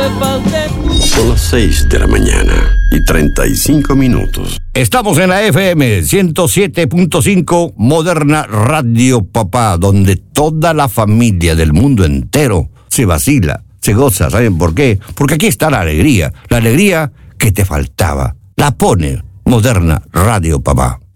Son las 6 de la mañana y 35 minutos. Estamos en la FM 107.5 Moderna Radio Papá, donde toda la familia del mundo entero se vacila, se goza. ¿Saben por qué? Porque aquí está la alegría que te faltaba. La pone Moderna Radio Papá.